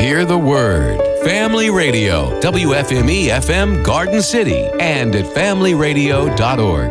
Hear the word. Family Radio, WFME FM Garden City, and at familyradio.org.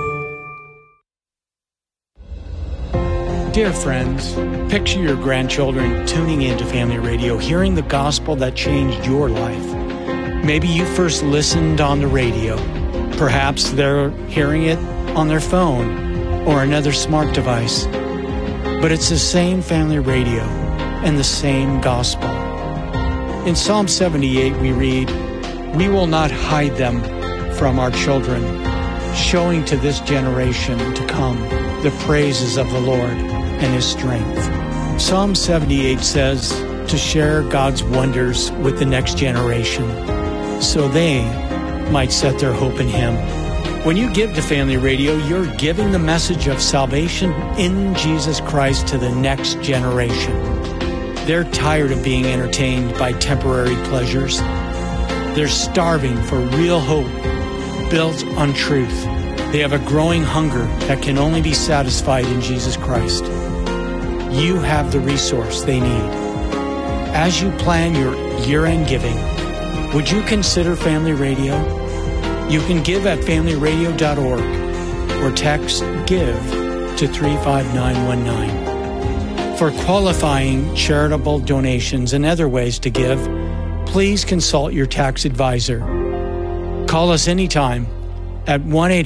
Dear friends, picture your grandchildren tuning into Family Radio, hearing the gospel that changed your life. Maybe you first listened on the radio. Perhaps they're hearing it on their phone or another smart device. But it's the same Family Radio and the same gospel. In Psalm 78 we read, "We will not hide them from our children, showing to this generation to come the praises of the Lord and His strength." Psalm 78 says to share God's wonders with the next generation so they might set their hope in Him. When you give to Family Radio, you're giving the message of salvation in Jesus Christ to the next generation. They're tired of being entertained by temporary pleasures. They're starving for real hope built on truth. They have a growing hunger that can only be satisfied in Jesus Christ. You have the resource they need. As you plan your year-end giving, would you consider Family Radio? You can give at familyradio.org or text GIVE to 35919. For qualifying charitable donations and other ways to give, please consult your tax advisor. Call us anytime at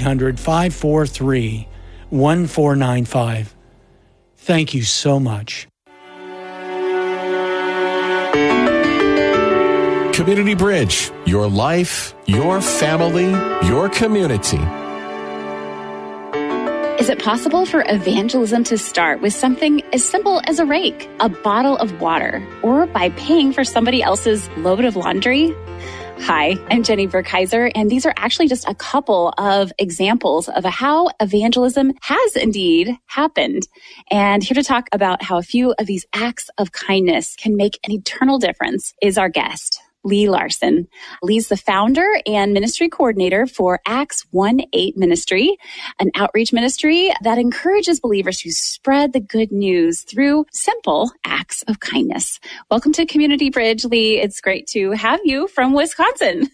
1-800-543-1495. Thank you so much. Community Bridge, your life, your family, your community. Is it possible for evangelism to start with something as simple as a rake, a bottle of water, or by paying for somebody else's load of laundry? Hi, I'm Jenny Burkheiser, and these are actually just a couple of examples of how evangelism has indeed happened. And here to talk about how a few of these acts of kindness can make an eternal difference is our guest, Lee Larson. Lee's the founder and ministry coordinator for Acts 1-8 Ministry, an outreach ministry that encourages believers to spread the good news through simple acts of kindness. Welcome to Community Bridge, Lee. It's great to have you from Wisconsin.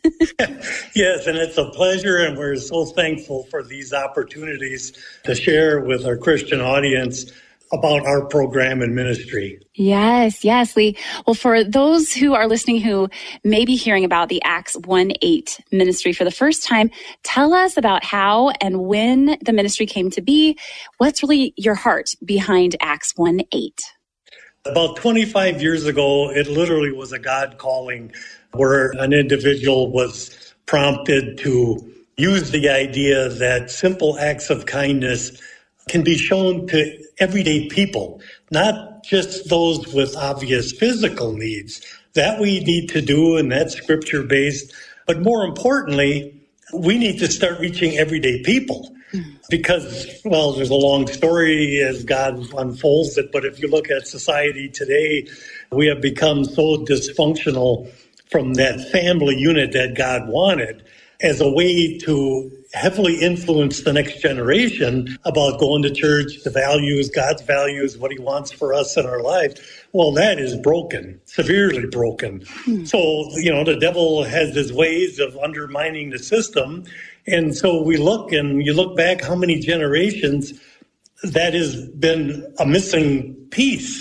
Yes, and it's a pleasure, and we're so thankful for these opportunities to share with our Christian audience about our program and ministry. Yes, Lee. Well, for those who are listening who may be hearing about the Acts 1-8 ministry for the first time, tell us about how and when the ministry came to be. What's really your heart behind Acts 1-8? About 25 years ago, it literally was a God calling where an individual was prompted to use the idea that simple acts of kindness can be shown to everyday people, not just those with obvious physical needs. That we need to do, and that's scripture-based. But more importantly, we need to start reaching everyday people. Because, well, there's a long story as God unfolds it, but if you look at society today, we have become so dysfunctional from that family unit that God wanted as a way to heavily influence the next generation about going to church, the values, God's values, what He wants for us in our life. Well, that is broken, severely broken. So, the devil has his ways of undermining the system. And so we look, and you look back how many generations that has been a missing piece.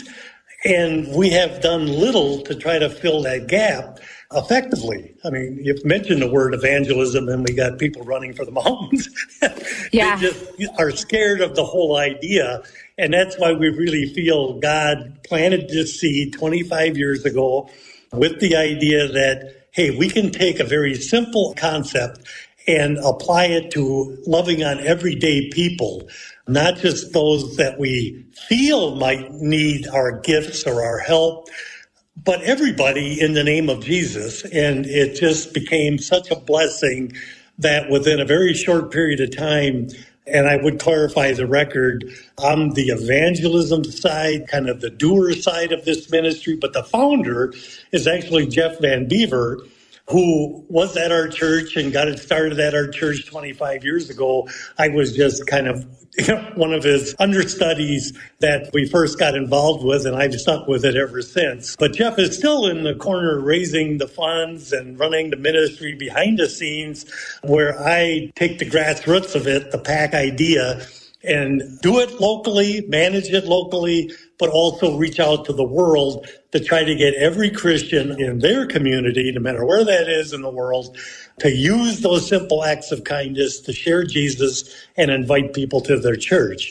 And we have done little to try to fill that gap effectively. I mean, you've mentioned the word evangelism, and we got people running for the mountains. Yeah. They just are scared of the whole idea. And that's why we really feel God planted this seed 25 years ago with the idea that, hey, we can take a very simple concept and apply it to loving on everyday people, not just those that we feel might need our gifts or our help, but everybody in the name of Jesus. And it just became such a blessing that within a very short period of time, and I would clarify the record, I'm the evangelism side, kind of the doer side of this ministry, but the founder is actually Jeff Van Beaver, who was at our church and got it started at our church 25 years ago. I was just kind of one of his understudies that we first got involved with, and I've stuck with it ever since. But Jeff is still in the corner raising the funds and running the ministry behind the scenes, where I take the grassroots of it, the PAC idea, and do it locally, manage it locally, but also reach out to the world to try to get every Christian in their community, no matter where that is in the world, to use those simple acts of kindness to share Jesus and invite people to their church.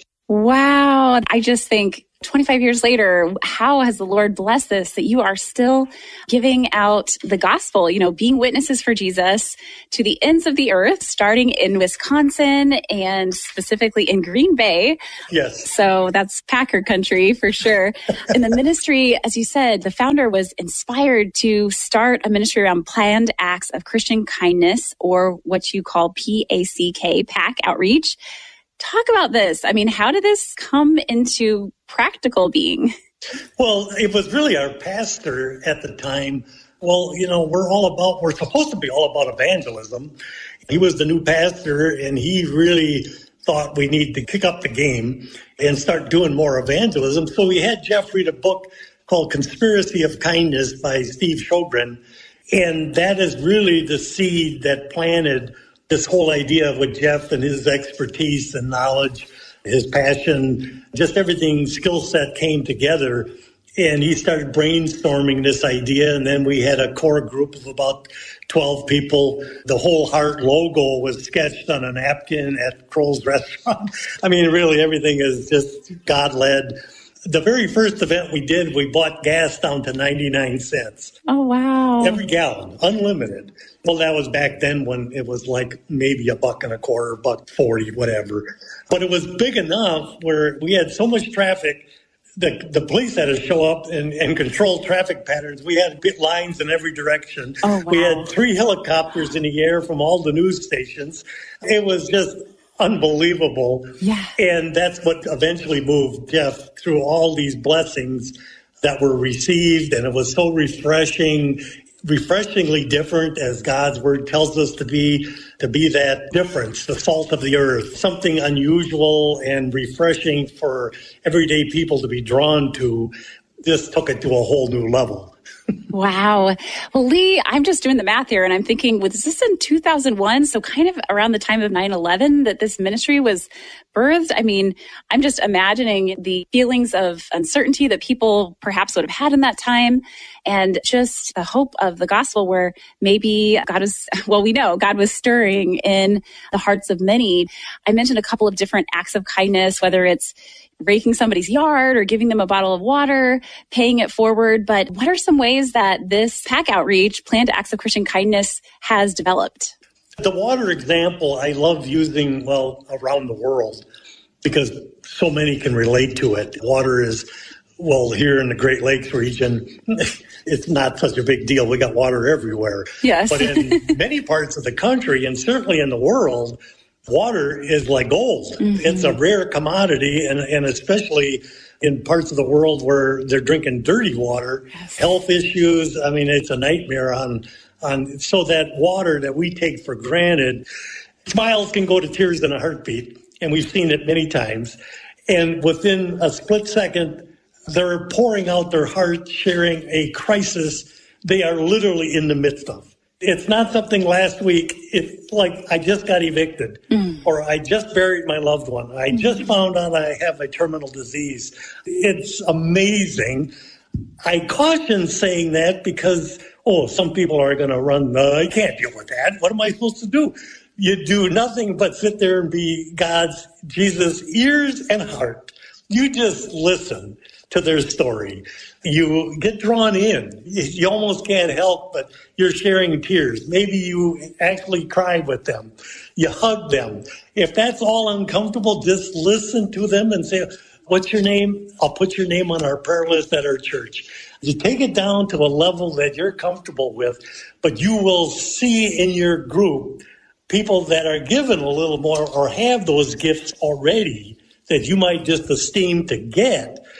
Wow. I just think 25 years later, how has the Lord blessed this, that you are still giving out the gospel, being witnesses for Jesus to the ends of the earth, starting in Wisconsin and specifically in Green Bay. Yes. So that's Packer country for sure. In the ministry, as you said, the founder was inspired to start a ministry around planned acts of Christian kindness, or what you call PACK, PAC outreach. Talk about this. I mean, how did this come into practical being? Well, it was really our pastor at the time. Well, we're supposed to be all about evangelism. He was the new pastor, and he really thought we need to kick up the game and start doing more evangelism. So we had Jeff read a book called Conspiracy of Kindness by Steve Sjogren. And that is really the seed that planted this whole idea with Jeff and his expertise and knowledge, his passion, just everything, skill set came together. And he started brainstorming this idea. And then we had a core group of about 12 people. The Whole Heart logo was sketched on a napkin at Crow's Restaurant. I mean, really, everything is just God-led. The very first event we did, we bought gas down to 99 cents. Oh, wow. Every gallon, unlimited. Well, that was back then when it was like maybe $1.25, $1.40, whatever. But it was big enough where we had so much traffic, the police had to show up and control traffic patterns. We had lines in every direction. Oh, wow. We had 3 helicopters in the air from all the news stations. It was just unbelievable. Yeah. And that's what eventually moved Jeff through all these blessings that were received. And it was so refreshingly different, as God's word tells us to be that difference, the salt of the earth, something unusual and refreshing for everyday people to be drawn to. This took it to a whole new level. Wow. Well, Lee, I'm just doing the math here, and I'm thinking, was this in 2001? So kind of around the time of 9/11 that this ministry was birthed? I mean, I'm just imagining the feelings of uncertainty that people perhaps would have had in that time, and just the hope of the gospel where maybe we know God was stirring in the hearts of many. I mentioned a couple of different acts of kindness, whether it's raking somebody's yard or giving them a bottle of water, paying it forward. But what are some ways that this PAC outreach, Planned Acts of Christian Kindness, has developed? The water example I love using, around the world, because so many can relate to it. Water is, here in the Great Lakes region, it's not such a big deal. We got water everywhere. Yes. But in many parts of the country, and certainly in the world, water is like gold. Mm-hmm. It's a rare commodity, and especially in parts of the world where they're drinking dirty water, yes. Health issues. I mean, it's a nightmare so that water that we take for granted, smiles can go to tears in a heartbeat, and we've seen it many times. And within a split second, they're pouring out their heart, sharing a crisis they are literally in the midst of. It's not something last week. It's like I just got evicted or I just buried my loved one. I just found out I have a terminal disease. It's amazing. I caution saying that because, some people are going to run, I can't deal with that. What am I supposed to do? You do nothing but sit there and be Jesus' ears and heart. You just listen to their story. You get drawn in. You almost can't help, but you're sharing tears. Maybe you actually cry with them. You hug them. If that's all uncomfortable, just listen to them and say, what's your name? I'll put your name on our prayer list at our church. You take it down to a level that you're comfortable with, but you will see in your group people that are given a little more or have those gifts already that you might just esteem to get.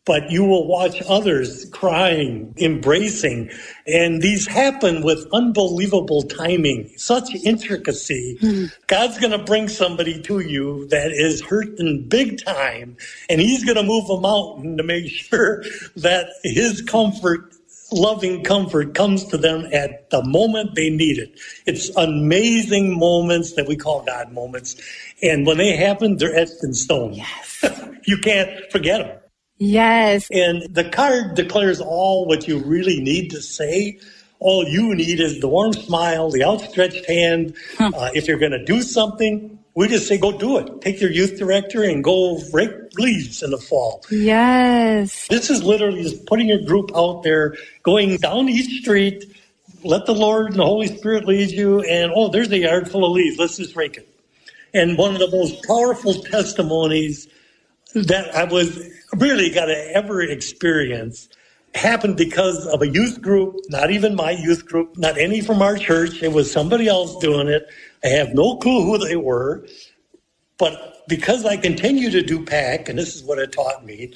but you will watch others crying, embracing. And these happen with unbelievable timing, such intricacy. God's going to bring somebody to you that is hurting big time, and he's going to move a mountain to make sure that his comfort, loving comfort, comes to them at the moment they need it. It's amazing moments that we call God moments. And when they happen, they're etched in stone. Yes. You can't forget them. Yes. And the card declares all what you really need to say. All you need is the warm smile, the outstretched hand. If you're going to do something, we just say, go do it. Take your youth director and go rake leaves in the fall. Yes. This is literally just putting your group out there, going down each street, let the Lord and the Holy Spirit lead you, and, oh, there's a yard full of leaves. Let's just rake it. And one of the most powerful testimonies that I was really got to ever experience happened because of a youth group, not even my youth group, not any from our church. It was somebody else doing it. I have no clue who they were. But because I continue to do PAC, and this is what it taught me,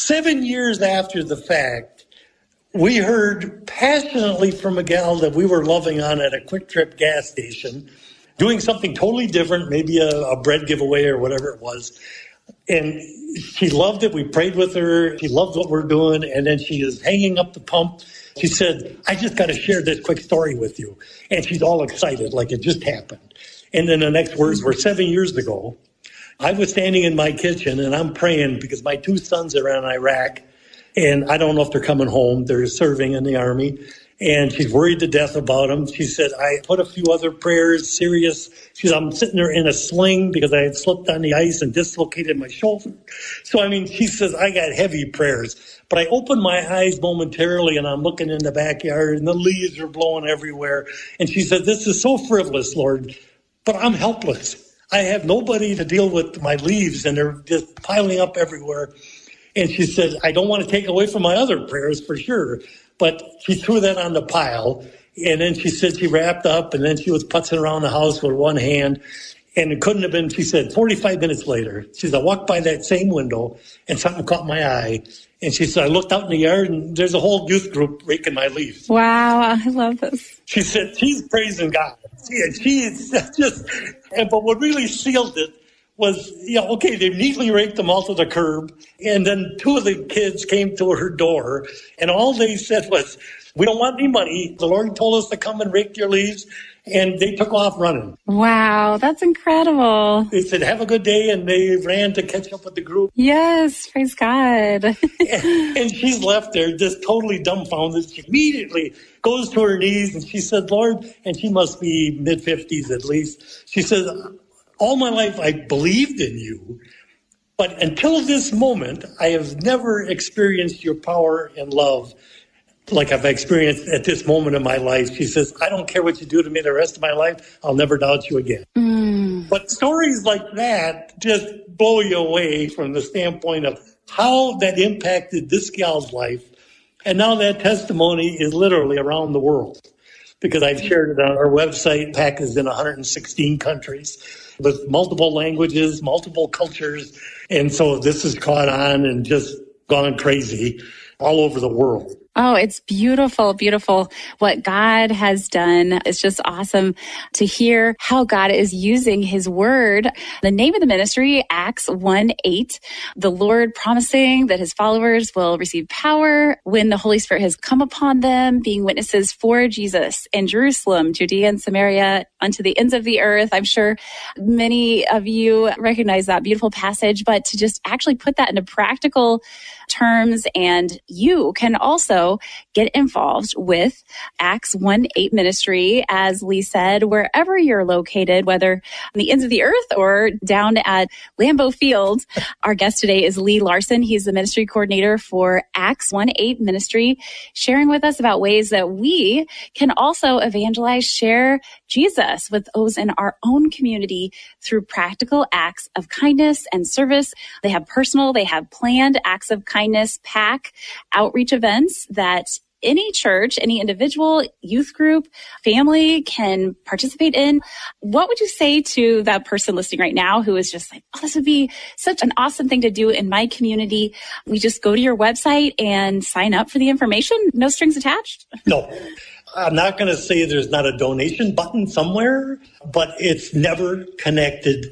7 years after the fact, we heard passionately from a gal that we were loving on at a Quick Trip gas station, doing something totally different, maybe a bread giveaway or whatever it was. And she loved it. We prayed with her. She loved what we're doing. And then she is hanging up the pump. She said, I just got to share this quick story with you. And she's all excited, like it just happened. And then the next words were 7 years ago. I was standing in my kitchen and I'm praying because my 2 sons are in Iraq. And I don't know if they're coming home. They're serving in the Army. And she's worried to death about them. She said, I put a few other prayers, serious. She said, I'm sitting there in a sling because I had slipped on the ice and dislocated my shoulder. So, I mean, she says, I got heavy prayers. But I opened my eyes momentarily and I'm looking in the backyard and the leaves are blowing everywhere. And she said, this is so frivolous, Lord, but I'm helpless. I have nobody to deal with my leaves and they're just piling up everywhere. And she said, I don't want to take away from my other prayers for sure. But she threw that on the pile. And then she said she wrapped up and then she was putzing around the house with one hand. And it couldn't have been, she said, 45 minutes later. She said, I walked by that same window and something caught my eye. And she said, I looked out in the yard and there's a whole youth group raking my leaves. Wow, I love this. She said, she's praising God. She's just, but what really sealed it was, okay, they neatly raked them all to the curb. And then 2 of the kids came to her door and all they said was, we don't want any money. The Lord told us to come and rake your leaves. And they took off running. Wow, that's incredible. They said, have a good day. And they ran to catch up with the group. Yes, praise God. and she's left there just totally dumbfounded. She immediately goes to her knees and she said, Lord, and she must be mid-50s at least. She says, all my life I believed in you, but until this moment, I have never experienced your power and love like I've experienced at this moment in my life. She says, I don't care what you do to me the rest of my life. I'll never doubt you again. But stories like that just blow you away from the standpoint of how that impacted this gal's life. And now that testimony is literally around the world because I've shared it on our website. PAC is in 116 countries with multiple languages, multiple cultures. And so this has caught on and just gone crazy all over the world. Oh, it's beautiful, beautiful. What God has done is just awesome to hear how God is using his word. The name of the ministry, Acts 1:8, the Lord promising that his followers will receive power when the Holy Spirit has come upon them, being witnesses for Jesus in Jerusalem, Judea and Samaria, unto the ends of the earth. I'm sure many of you recognize that beautiful passage, but to just actually put that into practical terms, and you can also get involved with Acts 1:8 ministry, as Lee said, wherever you're located, whether on the ends of the earth or down at Lambeau Field. Our guest today is Lee Larson. He's the ministry coordinator for Acts 1:8 ministry, sharing with us about ways that we can also evangelize, share Jesus with those in our own community through practical acts of kindness and service. They have personal, they have planned acts of kindness, PAC outreach events that any church, any individual, youth group, family can participate in. What would you say to that person listening right now who is just like, oh, this would be such an awesome thing to do in my community? We just go to your website and sign up for the information. No strings attached. No. I'm not going to say there's not a donation button somewhere, but it's never connected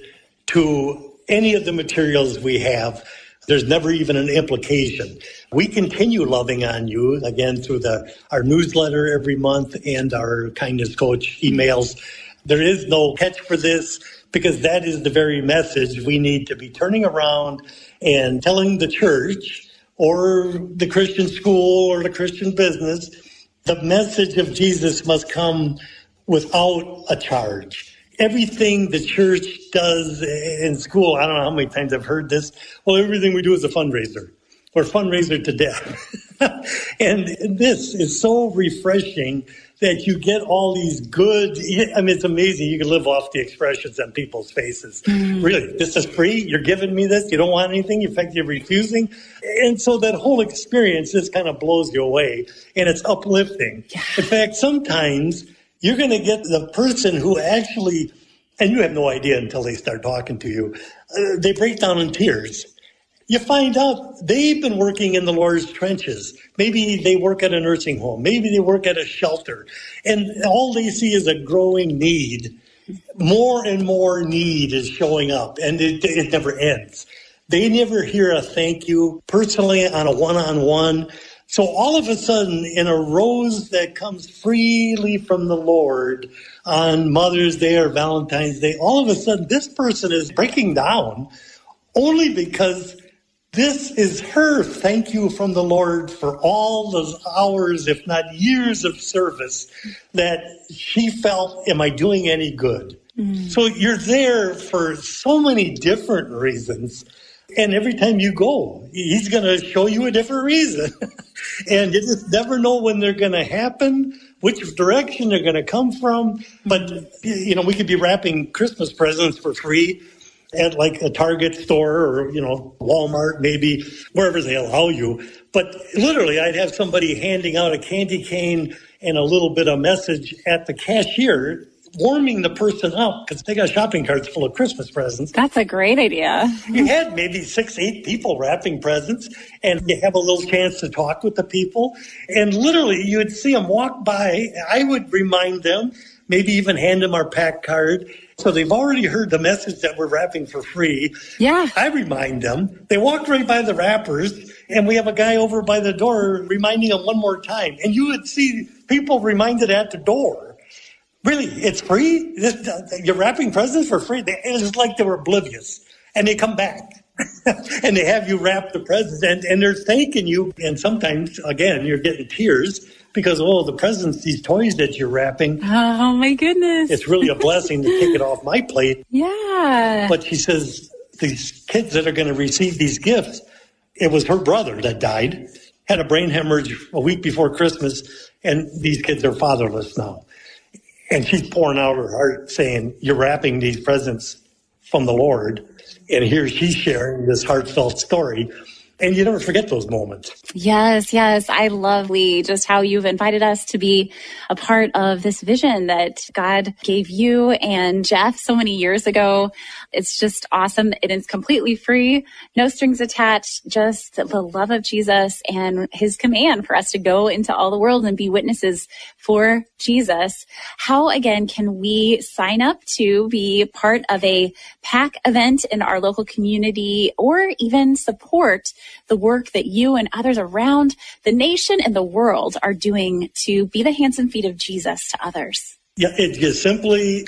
to any of the materials we have. There's never even an implication. We continue loving on you, again, through our newsletter every month and our Kindness Coach emails. There is no catch for this, because that is the very message we need to be turning around and telling the church or the Christian school or the Christian business. The message of Jesus must come without a charge. Everything the church does in school, I don't know how many times I've heard this, well, everything we do is a fundraiser or fundraiser to death. And this is so refreshing that you get all these good, I mean, it's amazing. You can live off the expressions on people's faces. Really, this is free? You're giving me this? You don't want anything? In fact, you're refusing? And so that whole experience just kind of blows you away, and it's uplifting. Yeah. In fact, sometimes you're going to get the person who actually, and you have no idea until they start talking to you, they break down in tears. You find out they've been working in the Lord's trenches. Maybe they work at a nursing home. Maybe they work at a shelter. And all they see is a growing need. More and more need is showing up, and it never ends. They never hear a thank you personally on a one-on-one. So all of a sudden, in a rose that comes freely from the Lord on Mother's Day or Valentine's Day, all of a sudden this person is breaking down only because this is her thank you from the Lord for all those hours, if not years of service that she felt, am I doing any good? So you're there for so many different reasons. And every time you go, he's going to show you a different reason. And you just never know when they're going to happen, which direction they're going to come from. But, you know, we could be wrapping Christmas presents for free at like a Target store or, you know, Walmart, maybe wherever they allow you. But literally, I'd have somebody handing out a candy cane and a little bit of message at the cashier, warming the person up because they got shopping carts full of Christmas presents. That's a great idea. You had maybe 6-8 people wrapping presents, and you have a little chance to talk with the people. And literally, you would see them walk by. I would remind them, maybe even hand them our pack card. So they've already heard the message that we're wrapping for free. Yeah. I remind them. They walked right by the wrappers, and we have a guy over by the door reminding them one more time. And you would see people reminded at the door. Really, it's free? You're wrapping presents for free? It's like they were oblivious. And they come back. And they have you wrap the presents. And they're thanking you. And sometimes, again, you're getting tears. Because, the presents, these toys that you're wrapping. Oh, my goodness. It's really a blessing to take it off my plate. Yeah. But she says, these kids that are going to receive these gifts, it was her brother that died, had a brain hemorrhage a week before Christmas, and these kids are fatherless now. And she's pouring out her heart saying, you're wrapping these presents from the Lord. And here she's sharing this heartfelt story. And you never forget those moments. Yes. I love, Lee, just how you've invited us to be a part of this vision that God gave you and Jeff so many years ago. It's just awesome. It is completely free, no strings attached, just the love of Jesus and his command for us to go into all the world and be witnesses for Jesus. How, again, can we sign up to be part of a PAC event in our local community or even support the work that you and others around the nation and the world are doing to be the hands and feet of Jesus to others? Yeah, it's just simply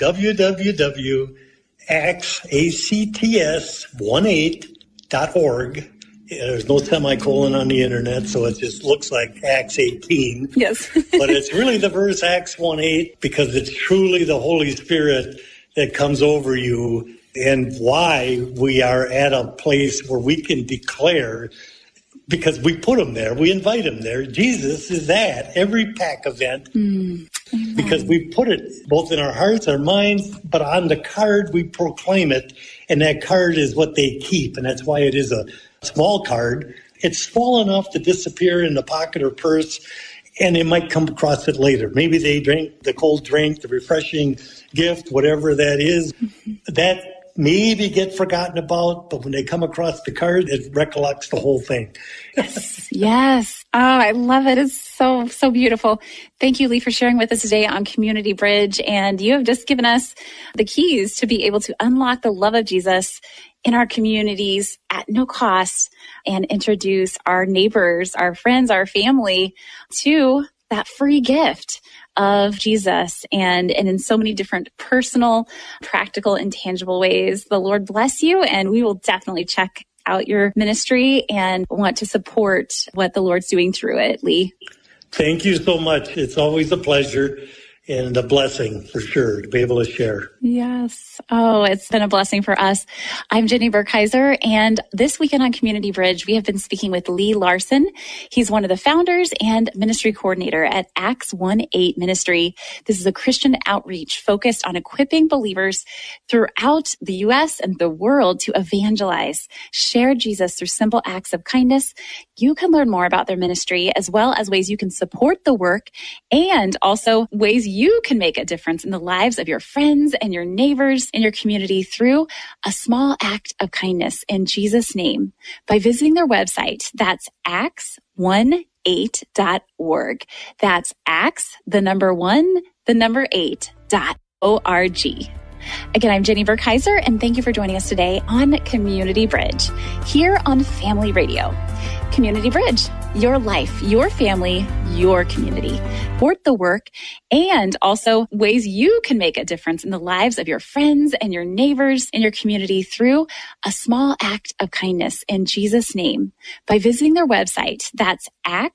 www.acts18.org. There's no semicolon on the internet, so it just looks like Acts 18. Yes. But it's really the verse Acts 1:8 because it's truly the Holy Spirit that comes over you and why we are at a place where we can declare, because we put him there, we invite him there. Jesus is at every PAC event because we put it both in our hearts, our minds, but on the card we proclaim it, and that card is what they keep, and that's why it is a small card. It's small enough to disappear in the pocket or purse, and they might come across it later. Maybe they drink the cold drink, the refreshing gift, whatever that is. That maybe get forgotten about, but when they come across the card, it recollects the whole thing. Yes. Oh, I love it. It's so, so beautiful. Thank you, Lee, for sharing with us today on Community Bridge. And you have just given us the keys to be able to unlock the love of Jesus in our communities at no cost and introduce our neighbors, our friends, our family to that free gift of Jesus and in so many different personal, practical, and tangible ways. The Lord bless you, and we will definitely check out your ministry and want to support what the Lord's doing through it, Lee. Thank you so much. It's always a pleasure and a blessing for sure to be able to share. Yes. Oh, it's been a blessing for us. I'm Jenny Burkheiser, and this weekend on Community Bridge, we have been speaking with Lee Larson. He's one of the founders and ministry coordinator at Acts 1-8 Ministry. This is a Christian outreach focused on equipping believers throughout the U.S. and the world to evangelize, share Jesus through simple acts of kindness. You can learn more about their ministry, as well as ways you can support the work, and also ways you can make a difference in the lives of your friends and your neighbors in your community through a small act of kindness in Jesus' name by visiting their website. That's acts18.org. That's acts, 8.org. Again, I'm Jenny Burkheiser, and thank you for joining us today on Community Bridge, here on Family Radio. Community Bridge, your life, your family, your community. Support the work, and also ways you can make a difference in the lives of your friends and your neighbors in your community through a small act of kindness in Jesus' name by visiting their website. That's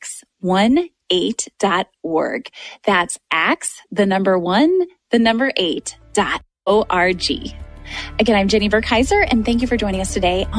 acts18.org. That's acts, 8.org. Again, I'm Jenny Burkheiser, and thank you for joining us today on